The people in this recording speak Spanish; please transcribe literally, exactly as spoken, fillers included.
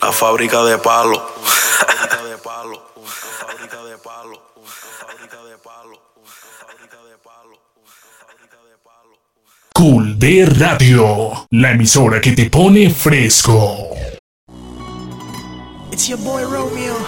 Punta fábrica de palo. Cool D Radio, la emisora que te pone fresco. It's your boy Romeo.